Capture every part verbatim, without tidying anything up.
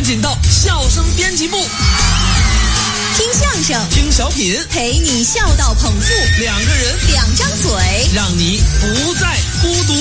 赶紧到笑声编辑部， 听相声， 听小品， 陪你笑到捧腹， 两个人， 两张嘴， 让你不再孤独。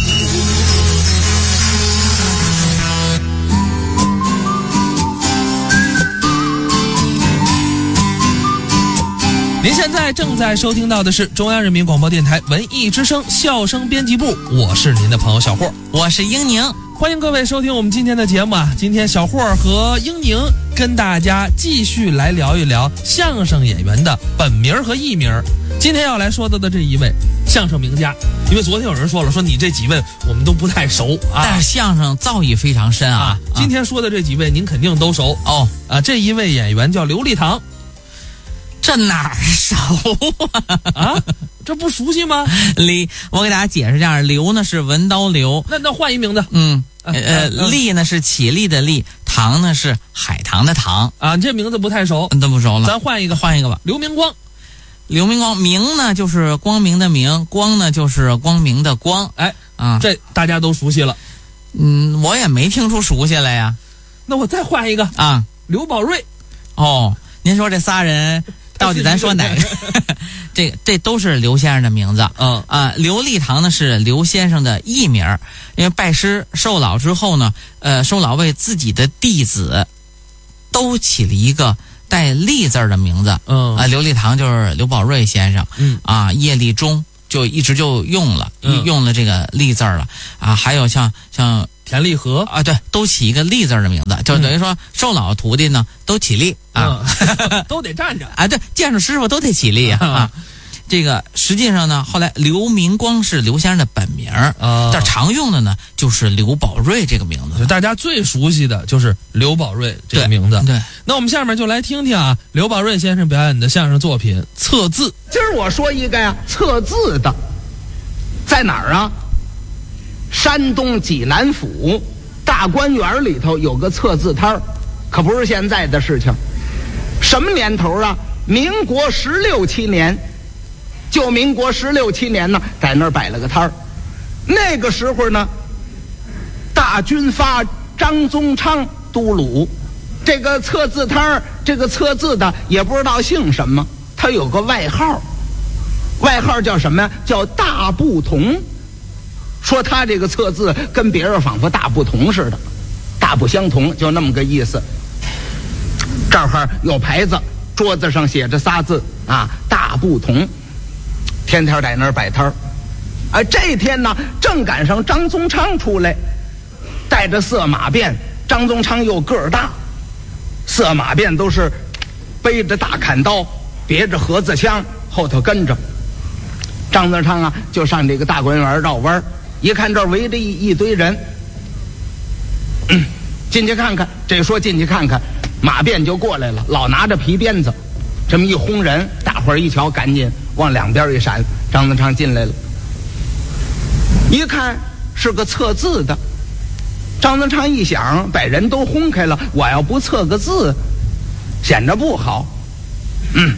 您现在正在收听到的是中央人民广播电台文艺之声笑声编辑部，我是您的朋友小霍， 我是英宁， 欢迎各位收听我们今天的节目啊！今天小霍和英宁跟大家继续来聊一聊相声演员的本名和艺名。今天要来说到的这一位相声名家，因为昨天有人说了，说你这几位我们都不太熟啊， 但是相声造诣非常深啊。啊今天说的这几位您肯定都熟哦啊！这一位演员叫刘立堂。 这哪儿熟啊？ 啊，这不熟悉吗？ 李，我给大家解释一下，刘呢是文刀刘， 那那换一名字。 嗯， 呃， 呃立呢是起立的立，唐呢是海棠的棠啊，这名字不太熟， 都不熟了。 咱换一个， 换一个吧。 刘明光， 刘明光，明呢就是光明的明，光呢就是光明的光。 哎啊， 这大家都熟悉了。 嗯，我也没听出熟悉来呀。 那我再换一个啊， 刘宝瑞。 哦，您说这仨人。到底咱说哪个？这这都是刘先生的名字。 嗯啊，刘立堂呢是刘先生的艺名，因为拜师受老之后呢，呃，受老为自己的弟子都起了一个带立字的名字。 嗯啊，刘立堂就是刘宝瑞先生。 嗯啊，叶立忠就一直就用了， 嗯、 用了这个立字了。啊，还有像像。 田立和啊，对，都起一个立字的名字，就等于说受老徒弟呢都起立啊， 嗯、都得站着啊，对，见着师傅都得起立啊。啊这个实际上呢，后来刘明光是刘先生的本名， 啊， 但常用的呢就是刘宝瑞这个名字， 大家最熟悉的就是刘宝瑞这个名字。 对，对那我们下面就来听听啊，刘宝瑞先生表演的相声作品《测字》。 今儿我说一个呀，测字的，在哪儿啊？山东济南府大观园里头有个测字摊儿，可不是现在的事情。什么年头啊？民国十六七年，就民国十六七年呢，在那儿摆了个摊儿。那个时候呢，大军阀张宗昌都鲁，这个测字摊儿，这个测字的也不知道姓什么，他有个外号，外号叫什么呀？叫大不同。说他这个测字跟别人仿佛大不同似的，大不相同，就那么个意思。这儿有牌子，桌子上写着仨字啊，大不同。天天在那儿摆摊儿，啊，这天呢正赶上张宗昌出来，带着色马鞭。张宗昌又个儿大，色马鞭都是背着大砍刀，别着盒子枪，后头跟着。张宗昌啊，就上这个大观园绕弯儿。一看这儿围着一一堆人，嗯，进去看看。这说进去看看，马鞭就过来了，老拿着皮鞭子，这么一轰人，大伙儿一瞧，赶紧往两边一闪。张宗昌进来了，一看是个测字的。张宗昌一想，把人都轰开了，我要不测个字，显得不好。嗯，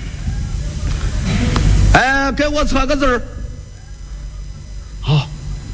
哎，给我测个字儿。好。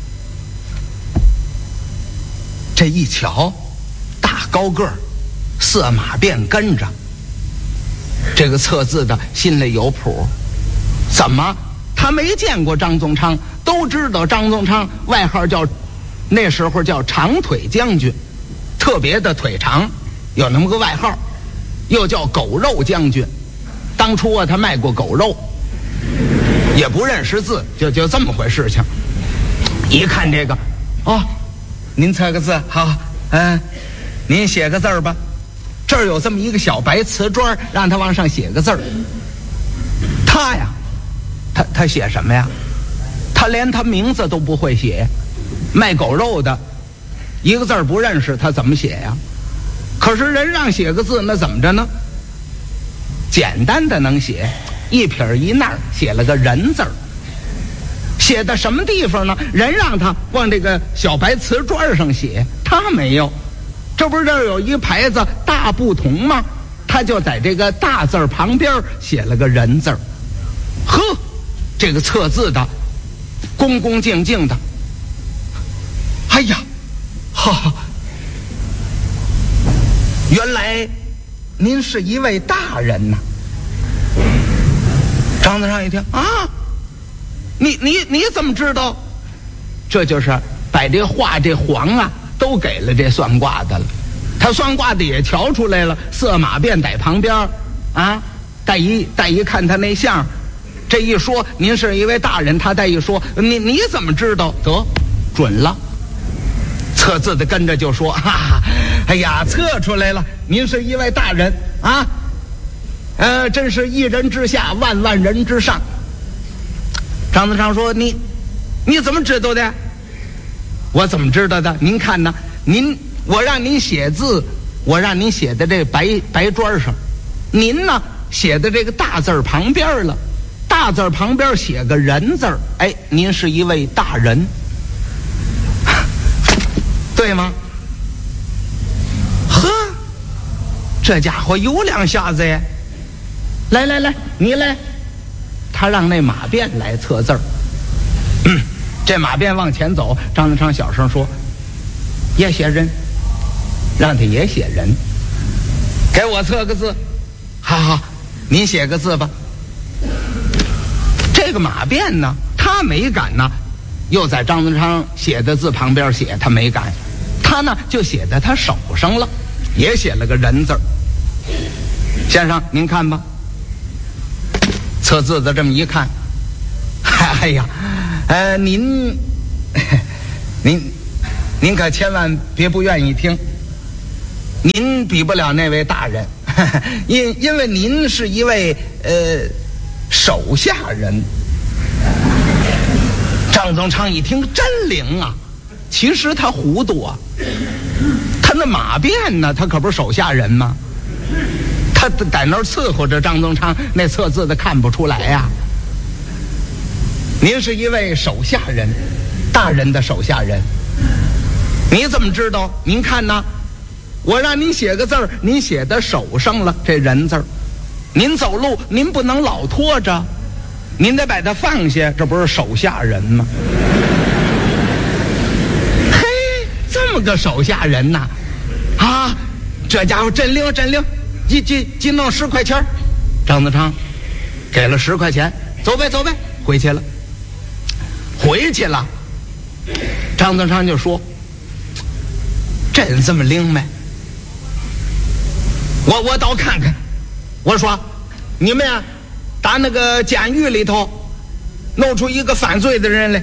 这一瞧，大高个儿，色马鞭跟着，这个测字的心里有谱。怎么？他没见过张宗昌，都知道张宗昌外号叫，那时候叫长腿将军，特别的腿长，有那么个外号，又叫狗肉将军。当初啊，他卖过狗肉，也不认识字，就就这么回事情。一看这个，哦。您测个字好，嗯，您写个字儿吧。这儿有这么一个小白瓷砖，让他往上写个字儿。他呀，他他写什么呀？他连他名字都不会写。卖狗肉的，一个字儿不认识，他怎么写呀？可是人让写个字，那怎么着呢？简单的能写，一撇一捺写了个人字儿。写的什么地方呢？人让他往这个小白瓷砖上写，他没有。这不是这儿有一牌子大不同吗？他就在这个大字旁边写了个人字儿。呵，这个测字的恭恭敬敬的，哎呀，哈哈， 原来您是一位大人呐。张德昌一听啊，你你你怎么知道？这就是把这话这谎啊都给了这算卦的了。他算卦的也瞧出来了，色马便在旁边啊，再一再一看他那相，这一说您是一位大人，他再一说你你怎么知道？得准了。测字的跟着就说哈哈，哎呀，测出来了，您是一位大人啊，呃，真是一人之下，万万人之上。张德昌说：“你你怎么知道的？我怎么知道的？您看呢？您我让您写字，我让您写在这白白砖上，您呢写在这个大字旁边了，大字旁边写个人字儿，哎，您是一位大人，对吗？呵，这家伙有两下子呀！来来来，你来。”他让那马鞭来测字儿。嗯，这马鞭往前走，张德昌小声说：“也写人，让他也写人，给我测个字。”好好，您写个字吧。这个马鞭呢，他没敢呢，又在张德昌写的字旁边写，他没敢，他呢就写在他手上了，也写了个人字儿。先生，您看吧。测字的这么一看，哎呀，呃，您，您，您可千万别不愿意听，您比不了那位大人，因因为您是一位呃手下人。张宗昌一听真灵啊，其实他糊涂啊，他那马鞭呢，他可不是手下人吗？他在那儿伺候着张宗昌，那测字的看不出来呀、啊。您是一位手下人，大人的手下人，你怎么知道？您看呢？我让您写个字儿，您写在手上了，这人字儿。您走路您不能老拖着，您得把它放下，这不是手下人吗？嘿，这么个手下人呐，啊，这家伙真灵真灵。一几几弄十块钱，张德昌给了十块钱，走呗走呗，回去了。回去了，张德昌就说：“真这么灵没？我我倒看看。我说你们呀，打那个监狱里头弄出一个犯罪的人来，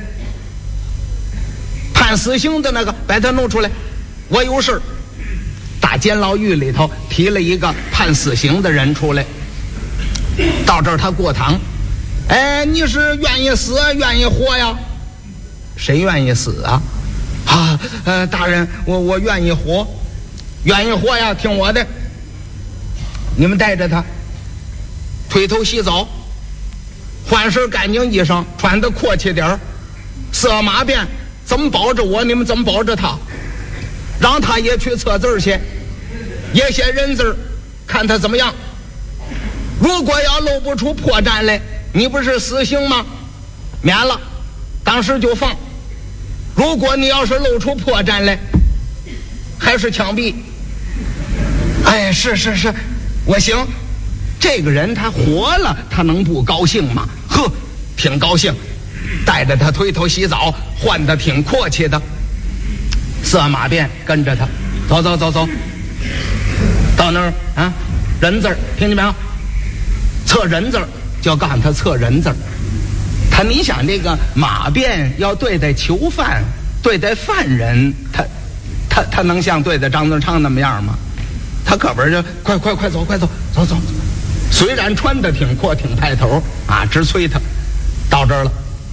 判死刑的那个，把他弄出来，我有事。”大监牢狱里头提了一个判死刑的人出来，到这儿他过堂，哎，你是愿意死愿意活呀？谁愿意死啊？啊，呃，大人，我我愿意活，愿意活呀，听我的。你们带着他，推头洗澡，换身干净衣裳，穿得阔气点儿，色马鞭，怎么保着我，你们怎么保着他？让他也去测字去，也写人字，看他怎么样。如果要露不出破绽来，你不是死刑吗？免了，当时就放。如果你要是露出破绽来，还是枪毙。哎，是是是，我行。这个人他活了，他能不高兴吗？呵，挺高兴，带着他推头洗澡，换得挺阔气的。色马鞭跟着他，走走走走，到那儿啊，人字儿，听见没有？测人字儿，就告诉他测人字儿。他你想这个马鞭要对待囚犯，对待犯人，他他他能像对待张德昌那么样吗？他可不是就快快快走快走走走，虽然穿的挺阔挺派头啊，直催他。到这儿了，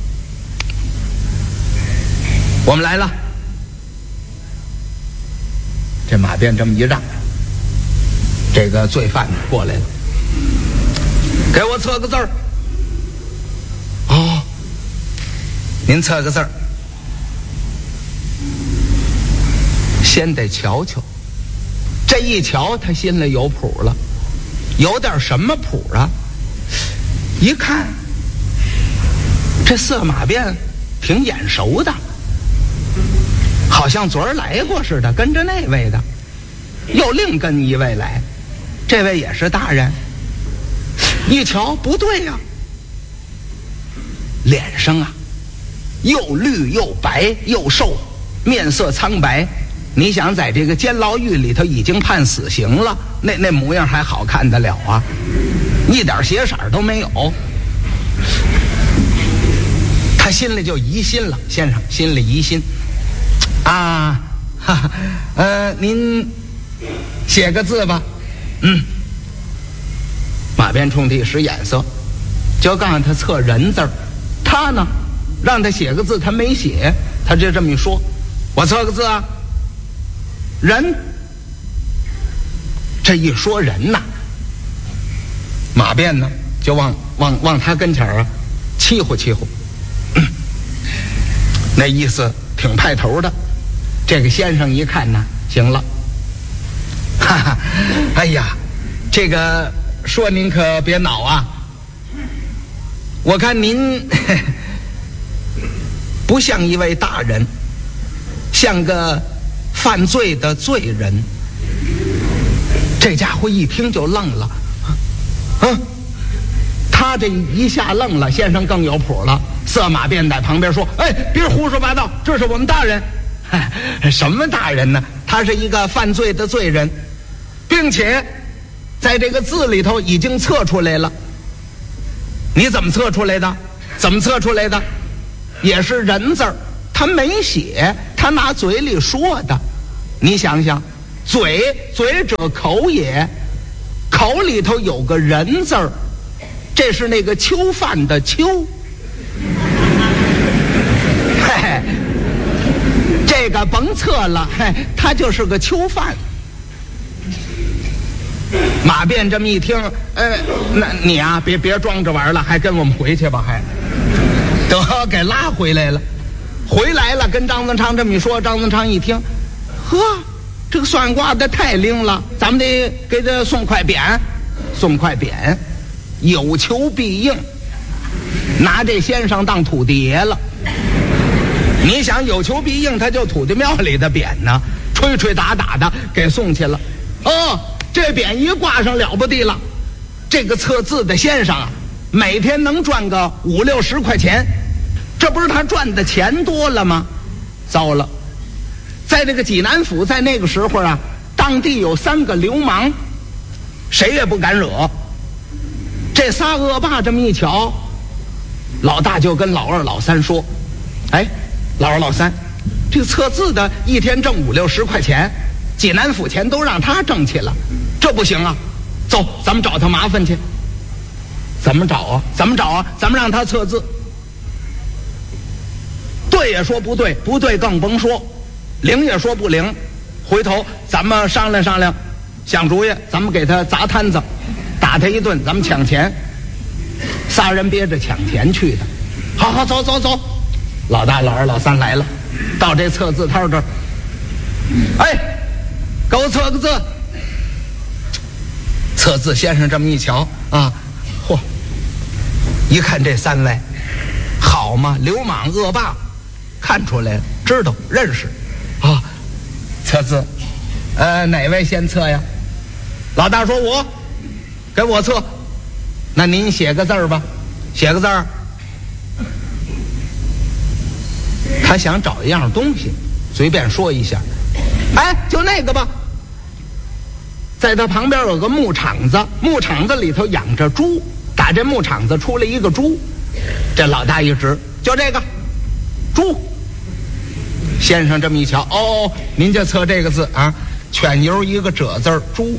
我们来了。这马鞭这么一让，这个罪犯过来了，给我测个字儿。哦，您测个字儿，先得瞧瞧。这一瞧，他心里有谱了，有点什么谱啊？一看，这色马鞭挺眼熟的。好像昨儿来过似的，跟着那位的。 又另跟一位来，这位也是大人。一瞧不对呀、啊，脸上啊又绿又白又瘦，面色苍白。你想在这个监牢狱里头已经判死刑了，那那模样还好看得了啊？一点血色都没有。他心里就疑心了，先生心里疑心啊，哈哈，呃，您写个字吧。嗯。马鞭冲地使眼色，就告诉他测人字儿。他呢，让他写个字，他没写，他就这么一说：“我测个字啊。”人，这一说人呐，马鞭呢就往往往他跟前啊欺呼欺呼，嗯，那意思挺派头的。这个先生一看呢，行了，哈哈，哎呀，这个说您可别恼啊，我看您不像一位大人，像个犯罪的罪人。这家伙一听就愣了，嗯，他这一下愣了，先生更有谱了，色马便在旁边说：“哎，别胡说八道，这是我们大人。”什么大人呢？他是一个犯罪的罪人，并且在这个字里头已经测出来了。你怎么测出来的？怎么测出来的？也是人字儿，他没写，他拿嘴里说的。你想想，嘴嘴者口也，口里头有个人字儿，这是那个囚犯的囚。嘿嘿，这个甭测了，嘿，他就是个囚犯。马便这么一听，呃，那你啊，别别装着玩了，还跟我们回去吧，还得给拉回来了。回来了，跟张增昌这么一说，张增昌一听，呵，这个算卦的太灵了，咱们得给他送块匾，送块匾，有求必应，拿这先生当土地爷了。你想有求必应，他就土地庙里的匾呢，吹吹打打的给送去了。哦，这匾一挂上了不地了，这个测字的先生啊，每天能赚个五六十块钱，这不是他赚的钱多了吗？糟了，在这个济南府，在那个时候啊，当地有三个流氓，谁也不敢惹。这仨恶霸这么一瞧，老大就跟老二老三说：“哎，老二老三，这个测字的一天挣五六十块钱，济南府钱都让他挣去了，这不行啊！走，咱们找他麻烦去。怎么找啊？怎么找啊？咱们让他测字。对也说不对，不对更甭说，灵也说不灵。回头咱们商量商量，想主意，咱们给他砸摊子，打他一顿，咱们抢钱。仨人憋着抢钱去的。好好，走走走。老大、老二、老三来了，到这测字摊这儿，哎，给我测个字。测字先生这么一瞧啊，嚯，一看这三位，好嘛，流氓恶霸，看出来了，知道认识啊。测字，呃，哪位先测呀？老大说我，给我测。那您写个字儿吧，写个字儿。他想找一样东西，随便说一下。哎，就那个吧。在他旁边有个牧场子，牧场子里头养着猪，打这牧场子出来一个猪。这老大一指，就这个猪。先生这么一瞧，哦，您就测这个字啊，犬由一个褶字儿，猪。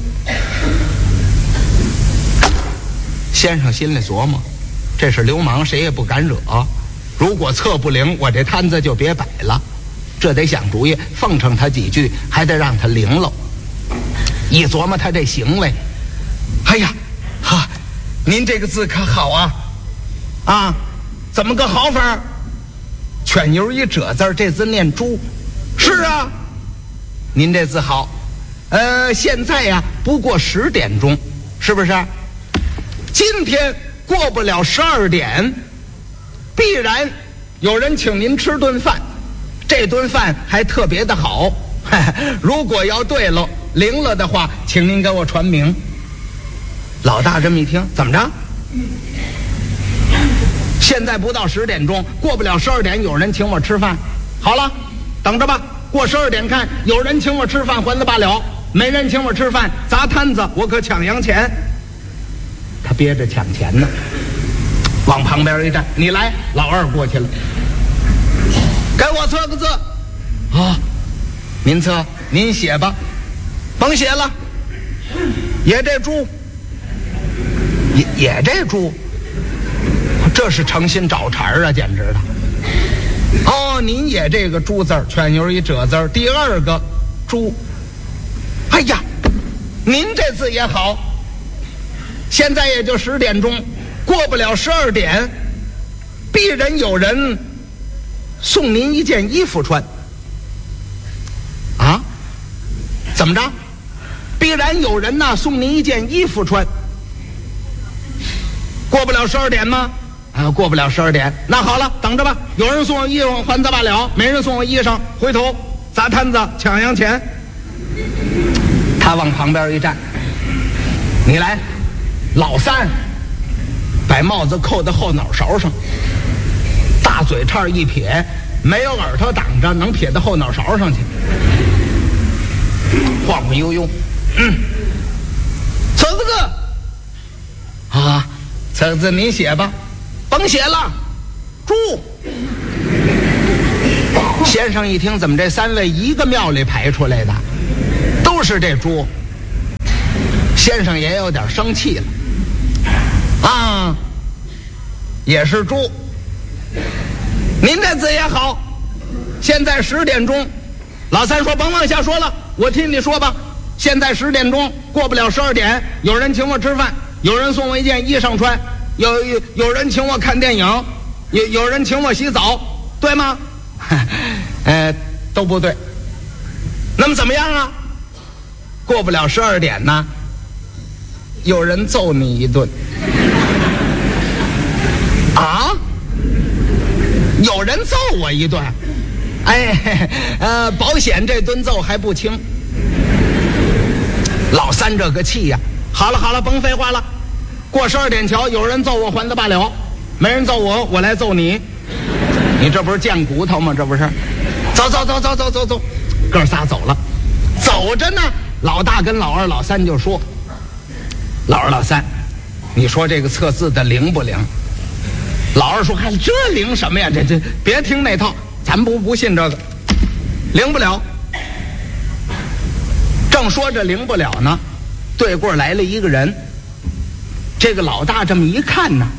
先生心里琢磨，这是流氓，谁也不敢惹。如果测不灵，我这摊子就别摆了。这得想主意，奉承他几句，还得让他灵喽。一琢磨他这行为，哎呀，哈，您这个字可好啊！啊，怎么个好法？犬由一褶字，这字念猪。是啊，您这字好。呃，现在呀、啊，不过十点钟，是不是？今天过不了十二点，必然有人请您吃顿饭，这顿饭还特别的好。如果要对了， 灵了的话，请您给我传名。老大这么一听，怎么着？现在不到十点钟，过不了十二点，有人请我吃饭。好了，等着吧，过十二点看，有人请我吃饭，还得罢了；没人请我吃饭，砸摊子，我可抢洋钱。他憋着抢钱呢，往旁边一站，你来。老二过去了，给我测个字。啊、哦，您测，您写吧，甭写了。也这猪，也也这猪，这是诚心找茬儿啊，简直的。哦，您也这个猪字儿，全有一褶字儿，第二个猪。哎呀，您这字也好。现在也就十点钟，过不了十二点，必然有人送您一件衣服穿。啊？怎么着？必然有人呐送您一件衣服穿。过不了十二点吗？啊，过不了十二点。那好了，等着吧。有人送我衣裳，还则罢了；没人送我衣裳，回头砸摊子抢洋钱。他往旁边一站，你来。老三把帽子扣在后脑勺上，大嘴叉一撇，没有耳朵挡着，能撇到后脑勺上去，晃晃悠悠。嗯，测个字啊，测个字您写吧，甭写了。猪。先生一听，怎么这三位一个庙里排出来的，都是这猪？先生也有点生气了。啊，也是猪。您这字也好。现在十点钟，老三说甭往下说了，我听你说吧。现在十点钟，过不了十二点，有人请我吃饭，有人送我一件衣裳穿，有有有人请我看电影，有有人请我洗澡，对吗？呃，都不对。那么怎么样啊？过不了十二点呢，有人揍你一顿。啊！有人揍我一顿，哎，呃，保险这顿揍还不轻。老三这个气呀、啊！好了好了，甭废话了。过十二点瞧，有人揍我还得罢了；没人揍我，我来揍你。你这不是贱骨头吗？这不是？走走走走走走走，哥仨走了。走着呢，老大跟老二、老三就说：“老二、老三，你说这个测字的灵不灵？”老二说：“看这灵什么呀？这这别听那套，咱不不信这个，灵不了。”正说着灵不了呢，对过来了一个人。这个老大这么一看呢，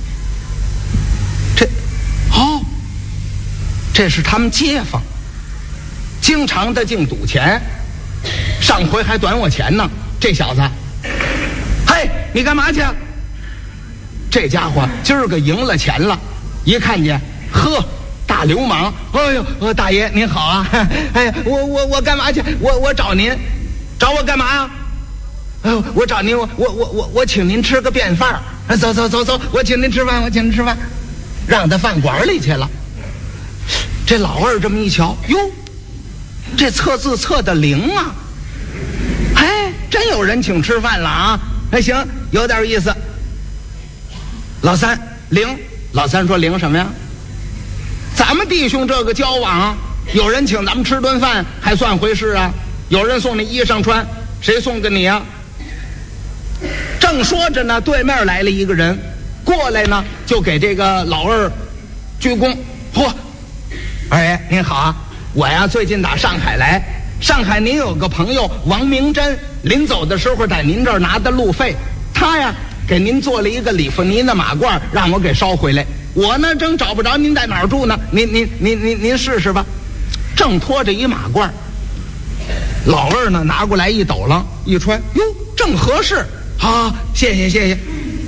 这哦，这是他们街坊，经常的净赌钱，上回还短我钱呢。这小子，嘿，你干嘛去？这家伙今儿个赢了钱了，一看见，呵，大流氓！哎呦，呃，大爷您好啊！哎呀，我我我干嘛去？我我找您，找我干嘛呀？哎呦，我找您，我我我我我请您吃个便饭。走走走走，我请您吃饭，我请您吃饭，让他饭馆里去了。这老二这么一瞧，哟，这测字测的灵啊！哎，真有人请吃饭了啊！哎，行，有点意思。老三灵，老三说灵什么呀？咱们弟兄这个交往，有人请咱们吃顿饭还算回事啊？有人送你衣裳穿，谁送给你啊？正说着呢，对面来了一个人，过来呢就给这个老二鞠躬。嚯，二爷您好啊，我呀最近打上海来，上海您有个朋友王明珍，临走的时候在您这儿拿的路费，他呀给您做了一个里弗尼的马褂，让我给捎回来。我呢正找不着您在哪儿住呢，您您您您您试试吧。正拖着一马褂，老二呢拿过来一抖楞一穿，哟，正合适。好，谢谢谢谢。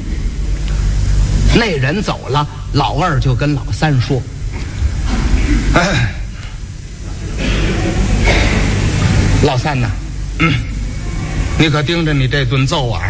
那人走了，老二就跟老三说：“哎，老三呐，嗯，你可盯着你这顿揍啊！”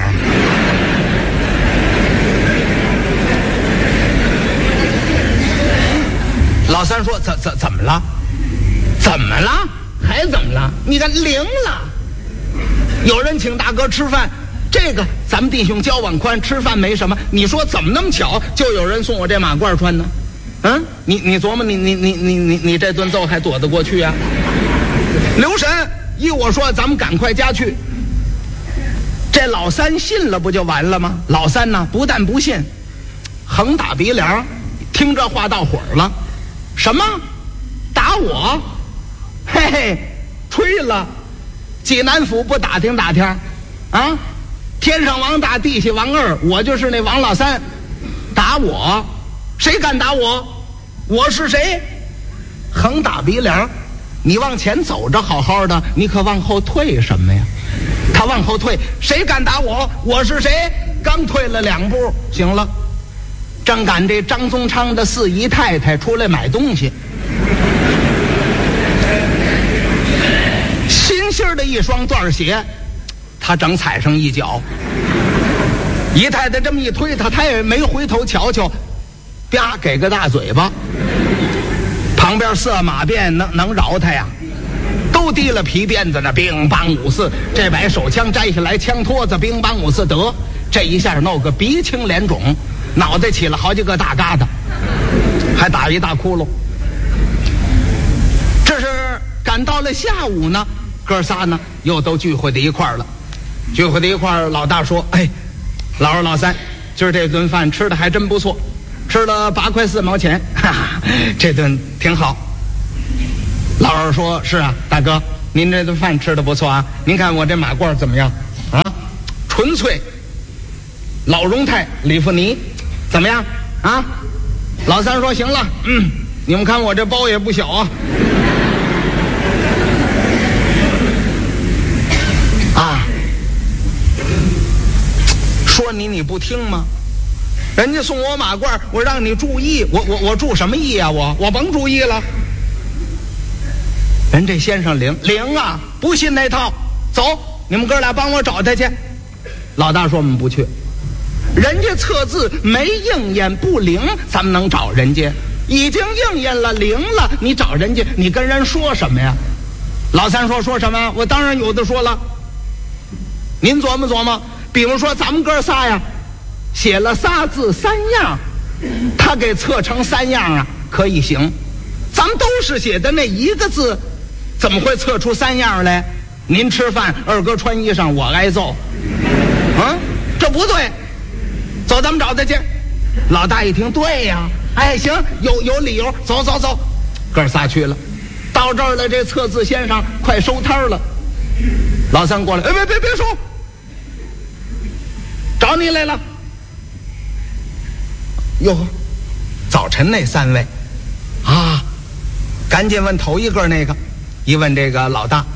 老三说：“怎怎怎么了？怎么了？还怎么了？你看灵了。” 有人请大哥吃饭，这个咱们弟兄交往宽，吃饭没什么。你说怎么那么巧，就有人送我这马褂穿呢？嗯，你你琢磨，你你你你你你这顿揍还躲得过去啊？留神，依我说，咱们赶快家去。这老三信了不就完了吗？老三呢，不但不信，横打鼻梁，听这话到火了。什么？打我？嘿嘿，吹了！济南府不打听打听啊？天上王大，地下王二，我就是那王老三。打我？谁敢打我？我是谁？横打鼻梁，你往前走着好好的，你可往后退什么呀？他往后退，谁敢打我？我是谁？刚退了两步，行了，正赶这张宗昌的四姨太太出来买东西，新新的一双缎鞋，他正踩上一脚。姨太太这么一推他，他也没回头瞧瞧，啪给个大嘴巴。旁边色马鞭能能饶他呀？都提了皮鞭子呢，乒乓五四，这把手枪摘下来，枪托子乒乓五四，得这一下弄个鼻青脸肿，脑袋起了好几个大疙瘩，还打一大窟窿。这是赶到了下午呢，哥仨呢又都聚会在一块儿了。聚会在一块儿，老大说：“哎，老二老三，今儿这顿饭吃的还真不错，吃了八块四毛钱，哈哈，这顿挺好。”老二说：“是啊，大哥，您这顿饭吃的不错啊。您看我这马褂怎么样啊？纯粹老荣泰里弗尼，怎么样啊？”老三说：“行了，嗯，你们看我这包也不小啊。”啊，说你你不听吗？人家送我马褂，我让你注意，我我我注什么意啊？我我甭注意了。人这先生灵灵啊，不信那套，走，你们哥俩帮我找他去。老大说：“我们不去，人家测字没应验不灵，咱们能找人家？已经应验了灵了，你找人家，你跟人说什么呀？”老三说：“说什么？我当然有的说了。您琢磨琢磨，比如说咱们哥仨呀，写了仨字三样，他给测成三样啊，可以行。咱们都是写的那一个字，怎么会测出三样来？您吃饭，二哥穿衣裳，我挨揍，啊，这不对。走，咱们找他去。”老大一听，对呀，哎，行，有有理由，走走走，哥仨去了。到这儿了，这测字先生快收摊了。老三过来，哎，别别别收，找你来了。哟，早晨那三位啊，赶紧问头一个那个，一问这个老大，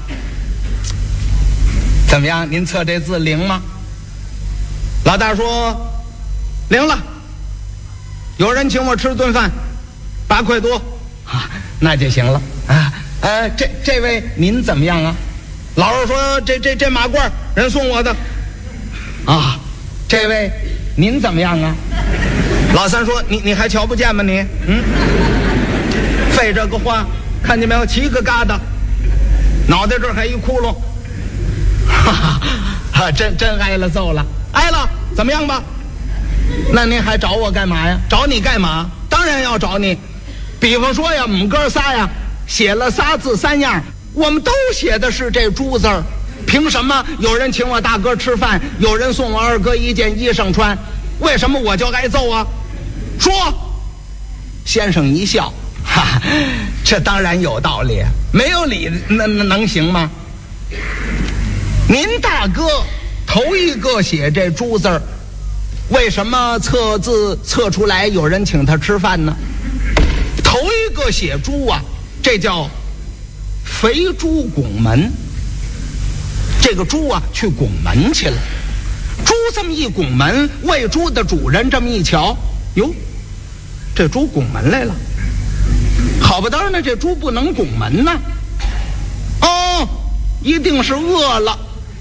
怎么样？您测这字灵吗？老大说灵了，有人请我吃顿饭，八块多啊，那就行了啊。呃，这这位您怎么样啊？老二说这这这马褂人送我的啊。这位您怎么样啊？老三说你你还瞧不见吗你？嗯，费这个话，看见没有？七个疙瘩，脑袋这儿还一窟窿，哈哈哈，真真挨了揍了，挨了，怎么样吧？那您还找我干嘛呀？找你干嘛？当然要找你。比方说呀，我们哥仨呀，写了仨字三样，我们都写的是这猪字儿，凭什么有人请我大哥吃饭，有人送我二哥一件衣裳穿，为什么我就挨揍啊？说，先生一笑，哈哈，这当然有道理，没有理能能行吗？您大哥头一个写这猪字儿，为什么测字测出来有人请他吃饭呢？头一个写猪啊，这叫肥猪拱门。这个猪啊去拱门去了，猪这么一拱门，喂猪的主人这么一瞧，哟，这猪拱门来了，好不得呢，这猪不能拱门呢。哦，一定是饿了，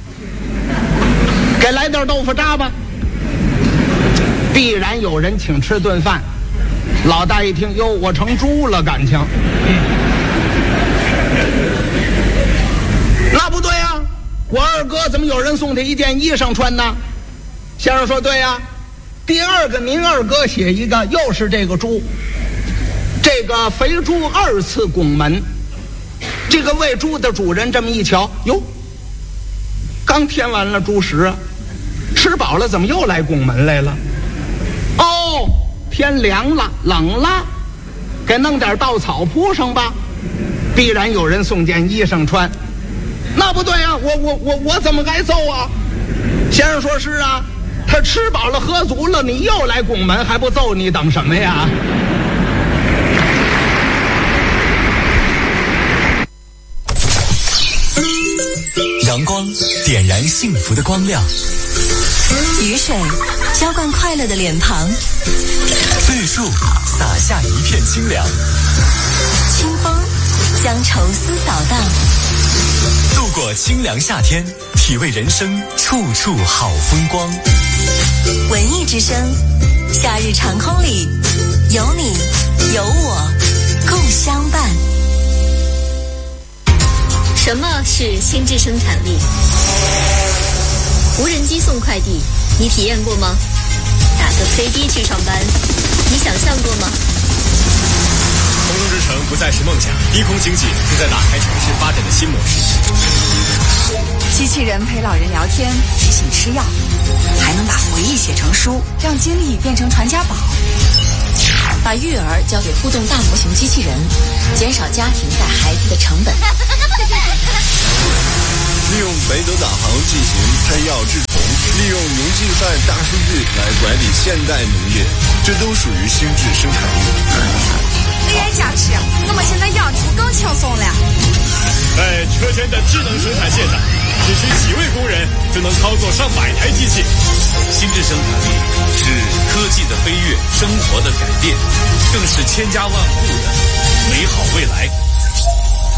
给来点豆腐渣吧。必然有人请吃顿饭。老大一听，哟，我成猪了，感情。那不对啊， 我二哥怎么有人送他一件衣裳穿呢？先生说对呀、啊。第二个，您二哥写一个，又是这个猪，这个肥猪二次拱门。这个喂猪的主人这么一瞧，哟，刚添完了猪食啊，吃饱了怎么又来拱门来了？哦，天凉了，冷了，给弄点稻草铺上吧。必然有人送件衣裳穿。那不对啊，我我我我怎么该揍啊？先生说是啊，他吃饱了喝足了，你又来拱门，还不揍你，等什么呀？ 阳光点燃幸福的光亮， 雨水浇灌快乐的脸庞， 绿树洒下一片清凉， 清风将愁思扫荡。 度过清凉夏天，体味人生处处好风光。 文艺之声，夏日长空里有你有我共相伴。什么是心智生产力？无人机送快递，你体验过吗？打个飞的去上班，你想象过吗？ 空中之城不再是梦想，低空经济正在打开城市发展的新模式。 机器人陪老人聊天，提醒吃药，还能把回忆写成书，让经历变成传家宝。 把育儿交给互动大模型机器人，减少家庭带孩子的成本。 利用北斗导航进行拍药治虫，利用农技赛大数据来管理现代农业，这都属于心智生产力。 A I 驾驶，我们现在养猪更轻松了。 在车间的智能生产线上，只需几位工人就能操作上百台机器。 心智生产力是科技的飞跃，生活的改变，更是千家万户的美好未来。